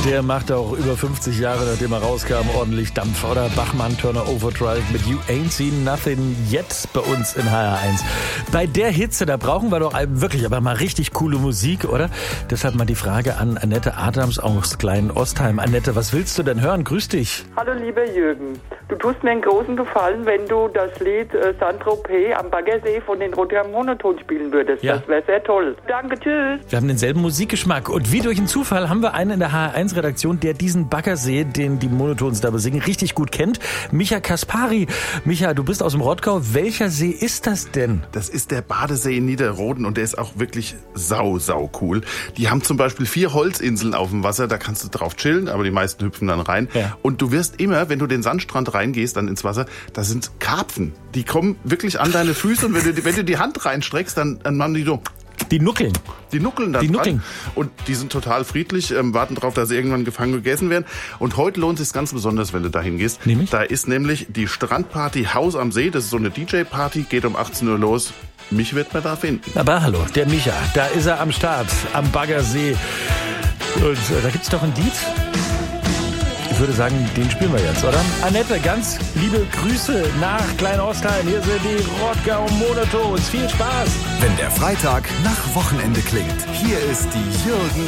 Der macht auch über 50 Jahre, nachdem er rauskam, ordentlich Dampf. Oder Bachmann Turner Overdrive mit You Ain't Seen Nothing Yet bei uns in HR1. Bei der Hitze, da brauchen wir doch wirklich aber mal richtig coole Musik, oder? Deshalb mal die Frage an Annette Adams aus Klein Ostheim. Annette, was willst du denn hören? Grüß dich. Hallo lieber Jürgen, du tust mir einen großen Gefallen, wenn du das Lied Saint-Tropez am Baggersee von den Roter Monoton spielen würdest. Ja. Das wäre sehr toll. Danke, tschüss. Wir haben denselben Musikgeschmack und wie durch einen Zufall haben wir einen in der HR1-Redaktion, der diesen Baggersee, den die Monotons da besingen, richtig gut kennt. Micha Kaspari. Micha, du bist aus dem Rottgau. Welcher See ist das denn? Das ist der Badesee in Niederroden und der ist auch wirklich sau cool. Die haben zum Beispiel 4 Holzinseln auf dem Wasser, da kannst du drauf chillen, aber die meisten hüpfen dann rein. Ja. Und du wirst immer, wenn du den Sandstrand reingehst, dann ins Wasser, da sind Karpfen. Die kommen wirklich an deine Füße und wenn du die Hand reinstreckst, dann machen die so... Die nuckeln. Die nuckeln da dran. Und die sind total friedlich, warten darauf, dass sie irgendwann gefangen gegessen werden. Und heute lohnt es sich ganz besonders, wenn du da hingehst. Nämlich? Da ist nämlich die Strandparty Haus am See. Das ist so eine DJ-Party, geht um 18 Uhr los. Mich wird man da finden. Aber hallo, der Micha, da ist er am Start, am Baggersee. Und da gibt's doch ein Lied. Ich würde sagen, den spielen wir jetzt, oder? Annette, ganz liebe Grüße nach Klein-Ostheim. Hier sind die Rottgau Monotons. Viel Spaß! Wenn der Freitag nach Wochenende klingt, hier ist die Jürgen